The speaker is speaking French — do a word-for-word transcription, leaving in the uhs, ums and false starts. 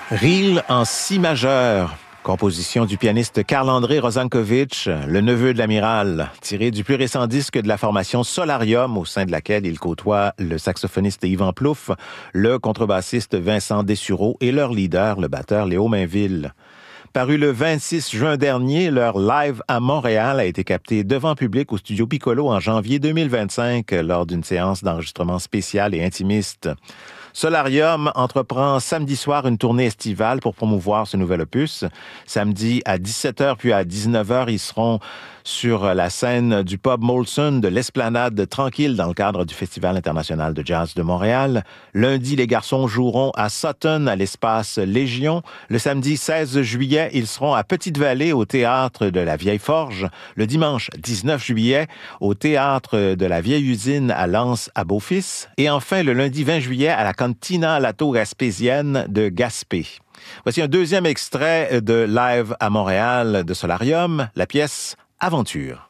Reel en si majeur, composition du pianiste Karl-André Rozankovich, le neveu de l'amiral, tiré du plus récent disque de la formation Solarium, au sein de laquelle il côtoie le saxophoniste Yvan Plouffe, le contrebassiste Vincent Dessureau et leur leader, le batteur Léo Mainville. Paru le vingt-six juin dernier, leur live à Montréal a été capté devant public au Studio Piccolo en janvier deux mille vingt-cinq lors d'une séance d'enregistrement spéciale et intimiste. Solarium entreprend samedi soir une tournée estivale pour promouvoir ce nouvel opus. Samedi à dix-sept heures puis à dix-neuf heures, ils seront sur la scène du pub Molson de l'Esplanade Tranquille dans le cadre du Festival international de jazz de Montréal. Lundi, les garçons joueront à Sutton à l'espace Légion. Le samedi seize juillet, ils seront à Petite-Vallée au théâtre de la Vieille Forge. Le dimanche dix-neuf juillet, au théâtre de la Vieille Usine à Lens à Beaufils. Et enfin, le lundi vingt juillet, à la Cantina Lato Gaspésienne de Gaspé. Voici un deuxième extrait de Live à Montréal de Solarium, la pièce Aventure.